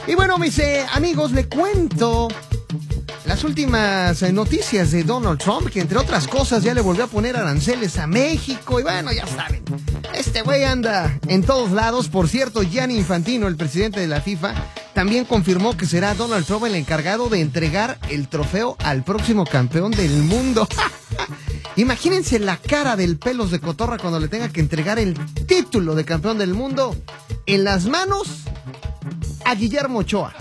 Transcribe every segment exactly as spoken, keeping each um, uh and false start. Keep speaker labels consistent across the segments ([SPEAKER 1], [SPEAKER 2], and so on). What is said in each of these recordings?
[SPEAKER 1] Y bueno, mis eh, amigos, le cuento las últimas eh, noticias de Donald Trump, que entre otras cosas ya le volvió a poner aranceles a México. Y bueno, ya saben, este güey anda en todos lados. Por cierto, Gianni Infantino, el presidente de la FIFA, también confirmó que será Donald Trump el encargado de entregar el trofeo al próximo campeón del mundo. Imagínense la cara del pelos de cotorra cuando le tenga que entregar el título de campeón del mundo en las manos a Guillermo Ochoa.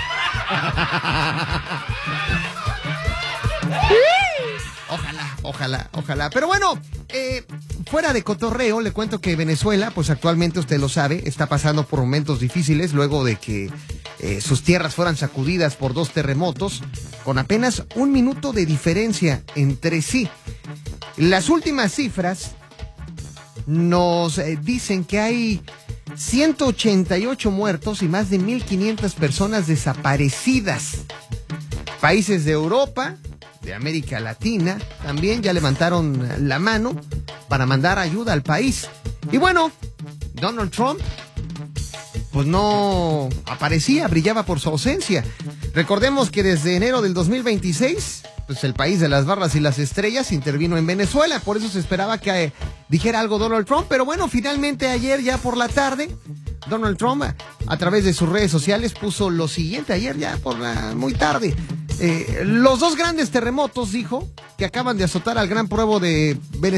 [SPEAKER 1] Ojalá, ojalá, ojalá. Pero bueno, eh, fuera de cotorreo, le cuento que Venezuela, pues actualmente usted lo sabe, está pasando por momentos difíciles luego de que eh, sus tierras fueran sacudidas por dos terremotos con apenas un minuto de diferencia entre sí. Las últimas cifras nos eh, dicen que hay ciento ochenta y ocho muertos y más de mil quinientas personas desaparecidas. Países de Europa, de América Latina, también ya levantaron la mano para mandar ayuda al país. Y bueno, Donald Trump, pues no aparecía, brillaba por su ausencia. Recordemos que desde enero del dos mil veintiséis, pues el país de las barras y las estrellas intervino en Venezuela. Por eso se esperaba que eh, dijera algo Donald Trump. Pero bueno, finalmente ayer, ya por la tarde, Donald Trump, a través de sus redes sociales, puso lo siguiente. Ayer ya por la muy tarde. Eh, los dos grandes terremotos, dijo, que acaban de azotar al gran pueblo de Venezuela.